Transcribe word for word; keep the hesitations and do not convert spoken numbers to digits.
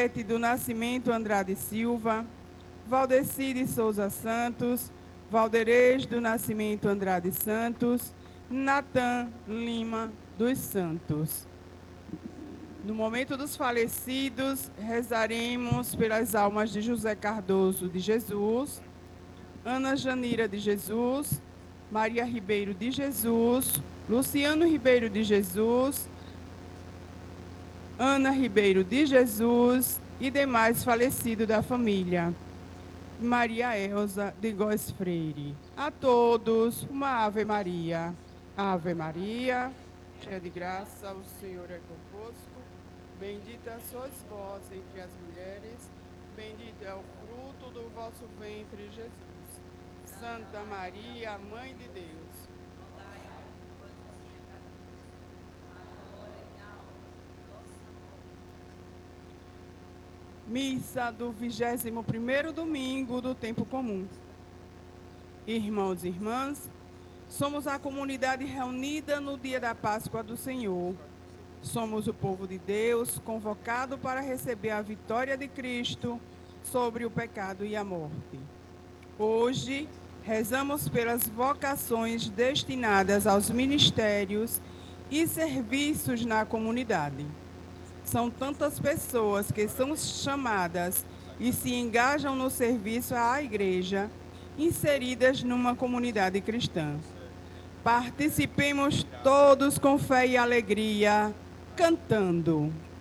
Elizabeth do Nascimento Andrade Silva, Valdeci de Souza Santos, Valderez do Nascimento Andrade Santos, Natan Lima dos Santos. No momento dos falecidos, rezaremos pelas almas de José Cardoso de Jesus, Ana Janira de Jesus, Maria Ribeiro de Jesus, Luciano Ribeiro de Jesus, Ana Ribeiro de Jesus e demais falecidos da família. Maria Elza de Góes Freire. A todos, uma Ave Maria. Ave Maria, cheia de graça, o Senhor é convosco. Bendita sois vós entre as mulheres, bendito é o fruto do vosso ventre, Jesus. Santa Maria, Mãe de Deus. Missa do vigésimo primeiro domingo do tempo comum. Irmãos e irmãs, somos a comunidade reunida no dia da Páscoa do Senhor. Somos o povo de Deus, convocado para receber a vitória de Cristo sobre o pecado e a morte. Hoje, rezamos pelas vocações destinadas aos ministérios e serviços na comunidade. São tantas pessoas que são chamadas e se engajam no serviço à igreja, inseridas numa comunidade cristã. Participemos todos com fé e alegria, cantando.